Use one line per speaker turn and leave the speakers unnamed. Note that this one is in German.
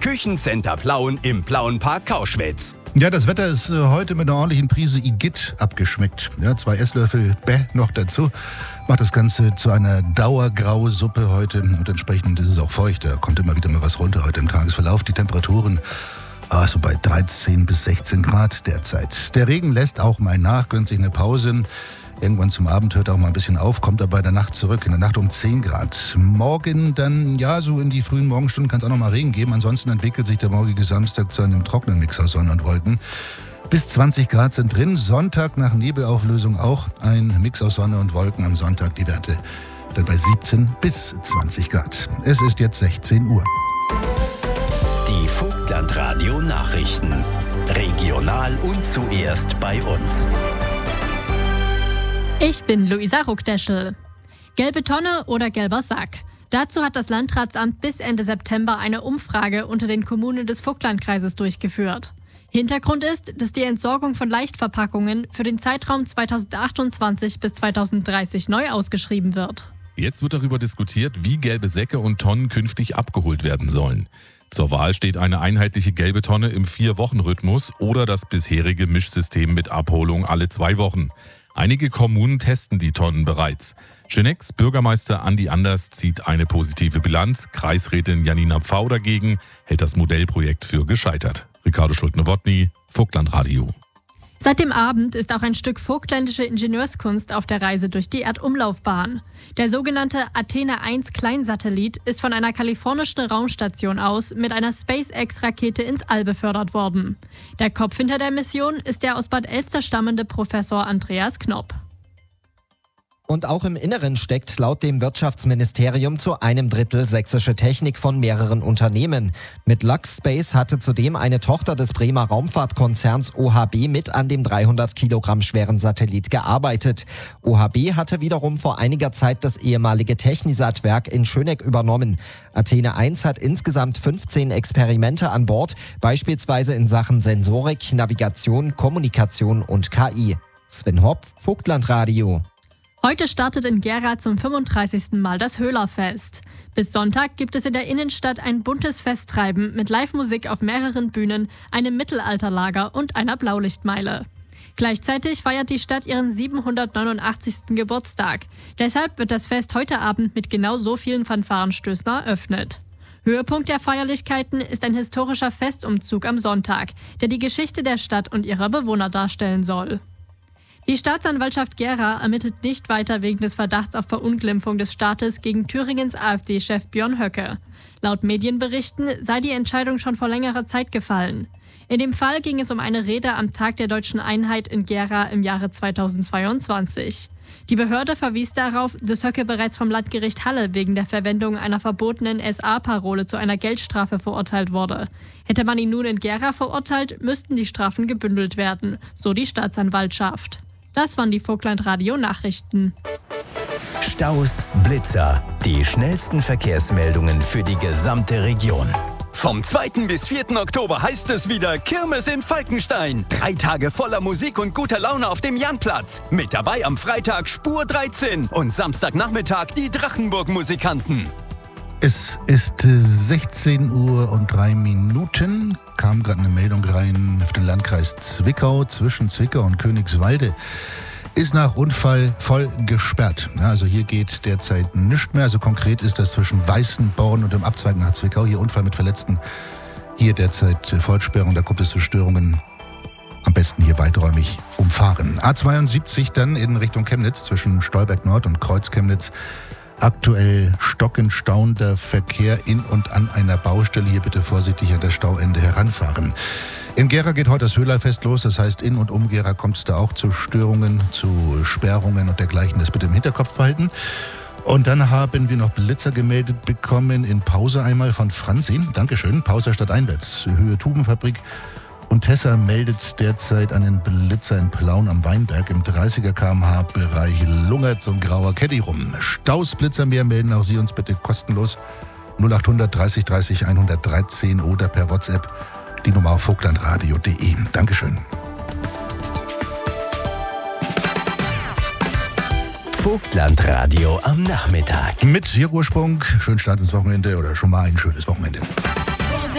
Küchencenter Plauen im Plauenpark Kauschwitz.
Ja, das Wetter ist heute mit einer ordentlichen Prise Igitt abgeschmeckt. Ja, 2 Esslöffel noch dazu. Macht das Ganze zu einer Dauergrausuppe heute und entsprechend ist es auch feucht. Da kommt immer wieder mal was runter heute im Tagesverlauf. Die Temperaturen so bei 13 bis 16 Grad derzeit. Der Regen lässt auch mal nach, gönnt sich eine Pause. Irgendwann zum Abend hört er auch mal ein bisschen auf, kommt aber in der Nacht zurück, in der Nacht um 10 Grad. Morgen dann, ja, so in die frühen Morgenstunden kann es auch noch mal Regen geben. Ansonsten entwickelt sich der morgige Samstag zu einem trockenen Mix aus Sonne und Wolken. Bis 20 Grad sind drin. Sonntag nach Nebelauflösung auch ein Mix aus Sonne und Wolken. Am Sonntag die Werte dann bei 17 bis 20 Grad. Es ist jetzt 16 Uhr.
Die Vogtlandradio Nachrichten. Regional und zuerst bei uns.
Ich bin Luisa Ruckdeschel. Gelbe Tonne oder gelber Sack? Dazu hat das Landratsamt bis Ende September eine Umfrage unter den Kommunen des Vogtlandkreises durchgeführt. Hintergrund ist, dass die Entsorgung von Leichtverpackungen für den Zeitraum 2028 bis 2030 neu ausgeschrieben wird.
Jetzt wird darüber diskutiert, wie gelbe Säcke und Tonnen künftig abgeholt werden sollen. Zur Wahl steht eine einheitliche gelbe Tonne im 4-Wochen-Rhythmus oder das bisherige Mischsystem mit Abholung alle 2 Wochen. Einige Kommunen testen die Tonnen bereits. Schenecks Bürgermeister Andi Anders zieht eine positive Bilanz. Kreisrätin Janina Pfau dagegen hält das Modellprojekt für gescheitert. Ricardo Schulte-Nowotny, Vogtlandradio.
Seit dem Abend ist auch ein Stück vogtländische Ingenieurskunst auf der Reise durch die Erdumlaufbahn. Der sogenannte Athena 1 Kleinsatellit ist von einer kalifornischen Raumstation aus mit einer SpaceX-Rakete ins All befördert worden. Der Kopf hinter der Mission ist der aus Bad Elster stammende Professor Andreas Knopp.
Und auch im Inneren steckt laut dem Wirtschaftsministerium zu 1/3 sächsische Technik von mehreren Unternehmen. Mit LuxSpace hatte zudem eine Tochter des Bremer Raumfahrtkonzerns OHB mit an dem 300 Kilogramm schweren Satellit gearbeitet. OHB hatte wiederum vor einiger Zeit das ehemalige Technisat-Werk in Schöneck übernommen. Athena 1 hat insgesamt 15 Experimente an Bord, beispielsweise in Sachen Sensorik, Navigation, Kommunikation und KI. Sven Hopf, Vogtlandradio.
Heute startet in Gera zum 35. Mal das Höhlerfest. Bis Sonntag gibt es in der Innenstadt ein buntes Festtreiben mit Live-Musik auf mehreren Bühnen, einem Mittelalterlager und einer Blaulichtmeile. Gleichzeitig feiert die Stadt ihren 789. Geburtstag. Deshalb wird das Fest heute Abend mit genau so vielen Fanfarenstößen eröffnet. Höhepunkt der Feierlichkeiten ist ein historischer Festumzug am Sonntag, der die Geschichte der Stadt und ihrer Bewohner darstellen soll. Die Staatsanwaltschaft Gera ermittelt nicht weiter wegen des Verdachts auf Verunglimpfung des Staates gegen Thüringens AfD-Chef Björn Höcke. Laut Medienberichten sei die Entscheidung schon vor längerer Zeit gefallen. In dem Fall ging es um eine Rede am Tag der Deutschen Einheit in Gera im Jahre 2022. Die Behörde verwies darauf, dass Höcke bereits vom Landgericht Halle wegen der Verwendung einer verbotenen SA-Parole zu einer Geldstrafe verurteilt wurde. Hätte man ihn nun in Gera verurteilt, müssten die Strafen gebündelt werden, so die Staatsanwaltschaft. Das waren die Vogtlandradio-Nachrichten.
Staus, Blitzer, die schnellsten Verkehrsmeldungen für die gesamte Region. Vom 2. bis 4. Oktober heißt es wieder Kirmes in Falkenstein. 3 Tage voller Musik und guter Laune auf dem Janplatz. Mit dabei am Freitag Spur 13 und Samstagnachmittag die Drachenburg-Musikanten.
Es ist 16 Uhr und 3 Minuten. Kam gerade eine Meldung rein auf den Landkreis Zwickau. Zwischen Zwickau und Königswalde ist nach Unfall voll gesperrt. Ja, also hier geht derzeit nichts mehr. Also konkret ist das zwischen Weißenborn und dem Abzweig nach Zwickau. Hier Unfall mit Verletzten. Hier derzeit Vollsperrung. Da kommt es zu Störungen. Am besten hier weiträumig umfahren. A72 dann in Richtung Chemnitz zwischen Stolberg Nord und Kreuz Chemnitz. Aktuell stockenstauender Verkehr in und an einer Baustelle. Hier bitte vorsichtig an das Stauende heranfahren. In Gera geht heute das Höhlerfest los. Das heißt, in und um Gera kommt es da auch zu Störungen, zu Sperrungen und dergleichen. Das bitte im Hinterkopf behalten. Und dann haben wir noch Blitzer gemeldet bekommen in Pause einmal von Franzi. Dankeschön. Pause stadteinwärts. Höhe Tubenfabrik. Und Tessa meldet derzeit einen Blitzer in Plauen am Weinberg im 30er km/h-Bereich lungert so ein grauer Caddy rum. Staus, Blitzer mehr melden auch Sie uns bitte kostenlos 0800 30 30 113 oder per WhatsApp die Nummer auf vogtlandradio.de. Dankeschön.
Vogtlandradio am Nachmittag.
Mit Jörg Ursprung. Schönen Start ins Wochenende oder schon mal ein schönes Wochenende.